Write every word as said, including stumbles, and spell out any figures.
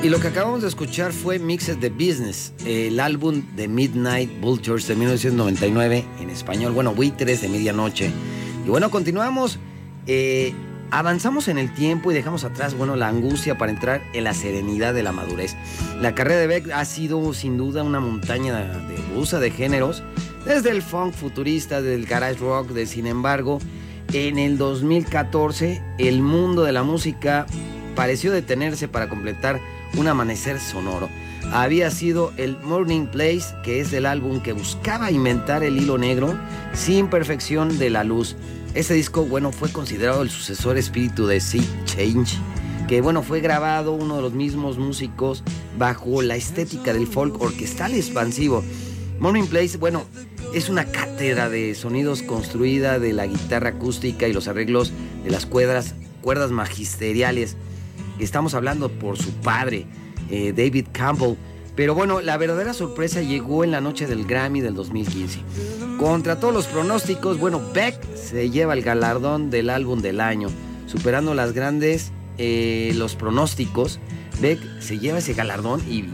Y lo que acabamos de escuchar fue Mixed the Business, el álbum de Midnight Vultures de mil novecientos noventa y nueve, en español, bueno, Buitres de Medianoche. Y bueno, continuamos, eh, avanzamos en el tiempo y dejamos atrás, bueno, la angustia para entrar en la serenidad de la madurez. La carrera de Beck ha sido sin duda una montaña de rusa de géneros, desde el funk futurista, del garage rock, de sin embargo, en el dos mil catorce el mundo de la música pareció detenerse para completar un amanecer sonoro. Había sido el Morning Place, que es del álbum que buscaba inventar el hilo negro sin perfección de la luz. Este disco, bueno, fue considerado el sucesor espíritu de Sea Change, que bueno, fue grabado uno de los mismos músicos bajo la estética del folk orquestal expansivo. Morning Place, bueno, es una cátedra de sonidos construida de la guitarra acústica y los arreglos de las cuerdas, cuerdas magisteriales. Estamos hablando por su padre, eh, David Campbell. Pero bueno, la verdadera sorpresa llegó en la noche del Grammy del dos mil quince. Contra todos los pronósticos, bueno, Beck se lleva el galardón del álbum del año, superando las grandes, eh, los pronósticos. Beck se lleva ese galardón y